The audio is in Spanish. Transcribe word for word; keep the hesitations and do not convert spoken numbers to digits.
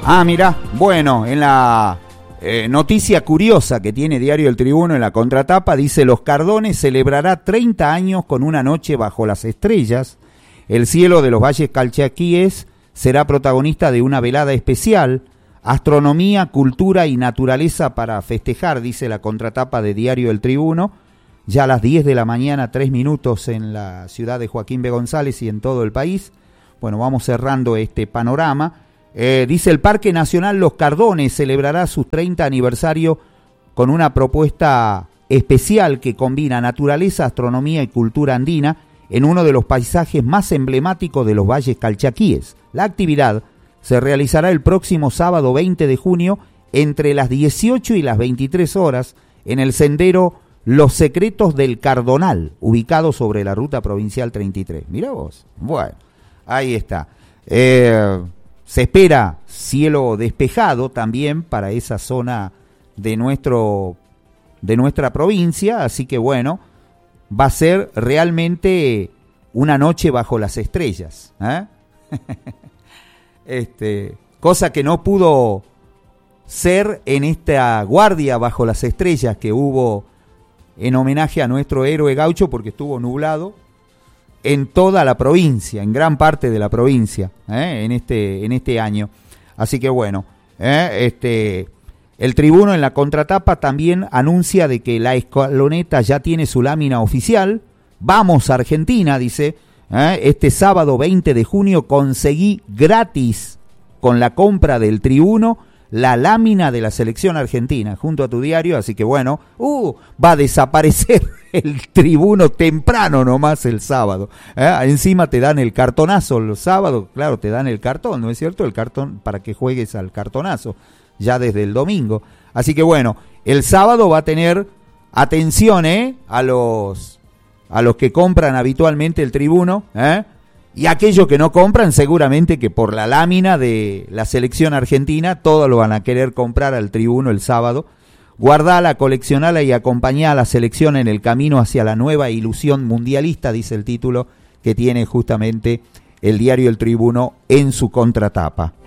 Ah, mirá, bueno, en la eh, noticia curiosa que tiene Diario El Tribuno en la contratapa, dice: Los Cardones celebrará treinta años con una noche bajo las estrellas. El cielo de los valles calchaquíes será protagonista de una velada especial. Astronomía, cultura y naturaleza para festejar, dice la contratapa de Diario El Tribuno. Ya a las diez de la mañana, tres minutos en la ciudad de Joaquín B. González y en todo el país. Bueno, vamos cerrando este panorama. Eh, dice: el Parque Nacional Los Cardones celebrará su treinta aniversario con una propuesta especial que combina naturaleza, astronomía y cultura andina en uno de los paisajes más emblemáticos de los valles calchaquíes. La actividad se realizará el próximo sábado veinte de junio entre las dieciocho y las veintitrés horas en el sendero Los Secretos del Cardonal, ubicado sobre la ruta provincial treinta y tres. Mirá vos. Bueno, ahí está. Eh... Se espera cielo despejado también para esa zona de nuestro de nuestra provincia, así que bueno, va a ser realmente una noche bajo las estrellas, ¿eh? este, cosa que no pudo ser en esta guardia bajo las estrellas que hubo en homenaje a nuestro héroe gaucho, porque estuvo nublado en toda la provincia, en gran parte de la provincia, ¿eh? en este en este año. Así que bueno, ¿eh? este el Tribuno en la contratapa también anuncia de que la escaloneta ya tiene su lámina oficial. Vamos a Argentina, dice, ¿eh? este sábado veinte de junio conseguí gratis con la compra del Tribuno la lámina de la selección argentina junto a tu diario, así que bueno, uh, va a desaparecer el Tribuno temprano nomás el sábado. ¿Eh? Encima te dan el cartonazo el sábado, claro, te dan el cartón, ¿no es cierto? El cartón para que juegues al cartonazo, ya desde el domingo. Así que bueno, el sábado va a tener, atención, ¿eh? A los, a los que compran habitualmente el Tribuno, ¿eh? Y aquellos que no compran, seguramente que por la lámina de la selección argentina, todos lo van a querer comprar al Tribuno el sábado. Guardala, coleccionala y acompañá a la selección en el camino hacia la nueva ilusión mundialista, dice el título que tiene justamente el diario El Tribuno en su contratapa.